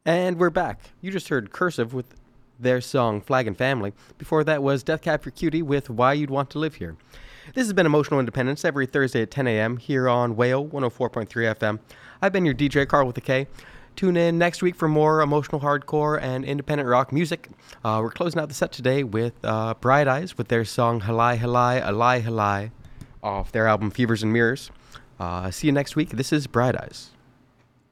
And we're back. You just heard Cursive with their song Flag and Family. Before that was Death Cab for Cutie with Why You'd Want to Live Here. This has been Emotional Independence every Thursday at 10 a.m. here on Whale 104.3 FM. I've been your DJ, Carl with a K. Tune in next week for more emotional hardcore and independent rock music. We're closing out the set today with Bright Eyes with their song Halai Halai Alai Halai off their album Fevers and Mirrors. See you next week. This is Bright Eyes.